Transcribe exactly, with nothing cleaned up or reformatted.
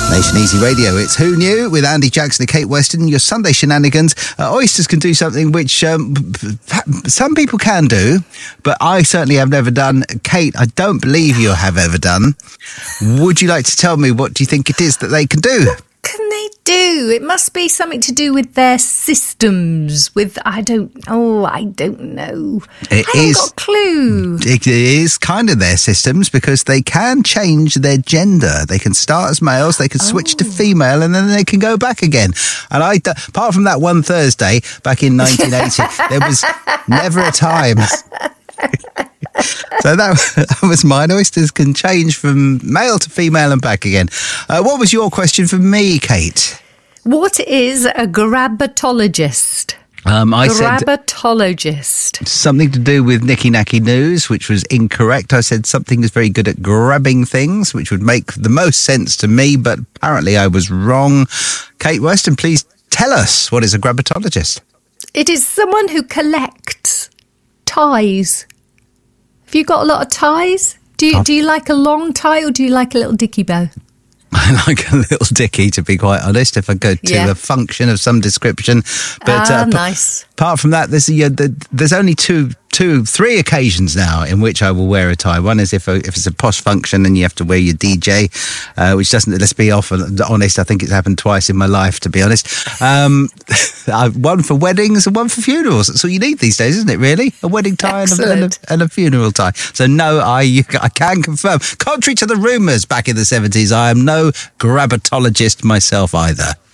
Nation Easy Radio, it's Who Knew with Andy Jackson and Kate Weston. Your Sunday shenanigans. Uh, oysters can do something which um, some people can do, but I certainly have never done. Kate, I don't believe you have ever done. Would you like to tell me what do you think it is that they can do? What can they do? It must be something to do with their systems. With I don't. Oh, I don't know. It I haven't is, got a clue. It is kind of their systems because they can change their gender. They can start as males, they can switch Oh. to female, and then they can go back again. And I, apart from that one Thursday back in nineteen eighty, there was never a time. So that, that was mine. Oysters can change from male to female and back again. Uh, what was your question for me, Kate? What is a grabatologist? Um, I said Grabatologist. something to do with Nicky Nacky News, which was incorrect. I said something is very good at grabbing things, which would make the most sense to me, but apparently I was wrong. Kate Weston, please tell us, what is a grabatologist? It is someone who collects ties. Have you got a lot of ties? Do you, Oh. do you like a long tie or do you like a little dicky bow? I like a little dicky, to be quite honest, if I go to Yeah. a function of some description. But Ah, uh, p- nice. apart from that, there's, uh, the, there's only two, two, three occasions now in which I will wear a tie. One is if, a, if it's a posh function and you have to wear your D J, uh, which doesn't, let's be off, honest, I think it's happened twice in my life, to be honest. Um, I- one for weddings and one for funerals. That's all you need these days, isn't it, really? A wedding tie and a, and, Excellent. a, and a funeral tie. So no, I, I can confirm, contrary to the rumours back in the seventies, I am no grabatologist myself either.